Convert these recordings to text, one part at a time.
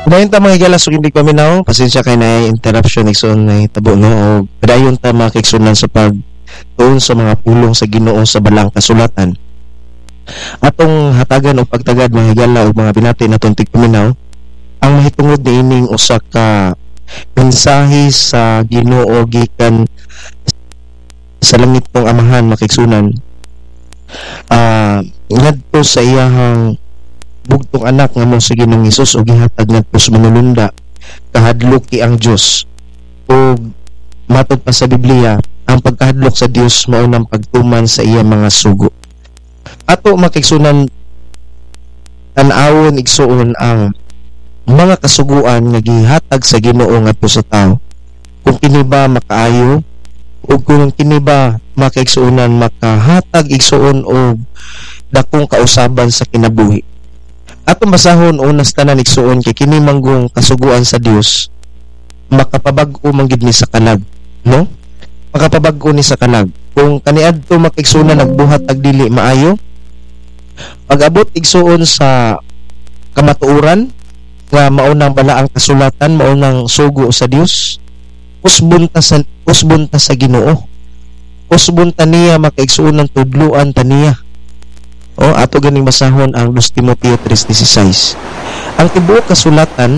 Dayon ta mga higala, so hindi kami na pasensya kay na interruption igsoon na tabo no o dayon ta makiksunan sa pag tuon sa mga pulong sa Ginoo sa balang kasulatan. Atong hatagan o pagtagad mga higala o mga binati natong tigpaminaw ang mahitungod ni ining usa ka mensahe sa Ginoo gikan sa langit ng Amahan makiksunan ngadto sa iyahang bugtong anak nga mo sa Ginoong Hesus o gihatag ngadto sa manulunda kahadlok ang Dios o matod pa sa Biblia ang pagkahadlok sa Dios mao nang pagtuman sa iya mga sugo. Ato makiksunan tan-awon igsuon ang mga kasuguan nga gihatag sa Ginoo ngadto sa tao, kung kini ba makaayo o kung kini ba makaigsuonan makahatag igsuon o dakong kausaban sa kinabuhi. Atong basahon unas tanan igsuon kay kini manggong kasuguan sa Dios makapabag-o man gid ni sa kalag, no? Makapabag-o ni sa kalag. Kung kaniadto makaigsuonan nagbuhat ag dili maayo, pag-abot igsuon sa kamatuoran nga maunang balaang kasulatan, maunang sugo sa Dios, usbon ta sa Ginoo. Usbon ta niya makaigsuonan tudluan ta niya. O ato ganing basahon ang 2 Timoteo 3:16. Ang tibuok kasulatan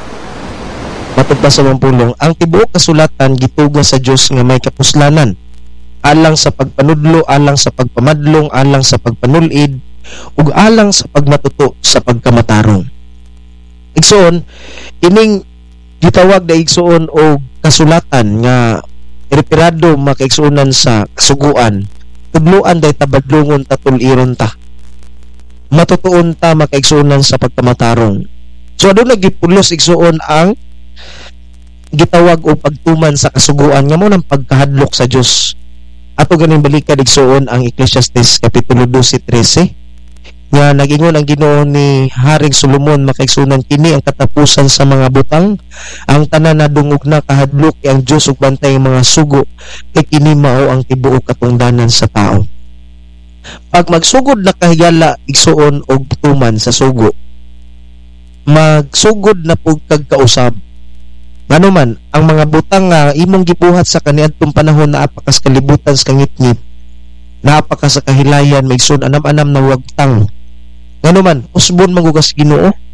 matod pa sa mampulong, ang tibuok kasulatan gituga sa Dios nga may kapuslanan alang sa pagpanudlo, alang sa pagpamadlong, alang sa pagpanulid ug alang sa pagmatuto sa pagkamatarong. Igsoon ining gitawag na igsoon og kasulatan nga referado makaigsuonan sa kasuguan, tudluan day tabadlongon ta tuliron ta, matutuon ta makaigsuonan sa pagkamatarong. So aduna gipulos igsuon ang gitawag o pagtuman sa kasuguan nga mo ng pagkahadlok sa Dios. Ato ganing balikan igsuon ang Ecclesiastes kapitulo 12:13 nga nagingon ang Ginoo ni Haring Solomon makaigsunan kini ang katapusan sa mga butang, ang tanan na dungog na kahadlok ang Dios ug bantay ang mga sugo kay kini mao ang tibuok katungdanan sa tao. Pag magsugod na kahigala igsuon og tuman sa sugo, magsugod na pug kagkausab. Ngano man ang mga butang nga imong gibuhat sa kaniadtong panahon na apakas kalibutan sa kangit-ngit, napaka sa kahilayan maigsoon anam-anam na wagtang. Ngano man usbon mangugas Ginoo